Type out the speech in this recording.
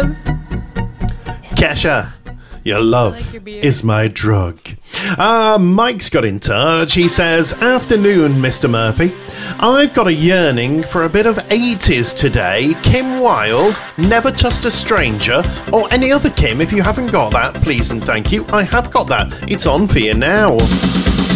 love. Kesha, your love is my drug. Mike's got in touch. He says, afternoon, Mr. Murphy. I've got a yearning for a bit of 80s today. Kim Wilde, Never Trust a Stranger, or any other Kim. If you haven't got that, please and thank you. I have got that. It's on for you now.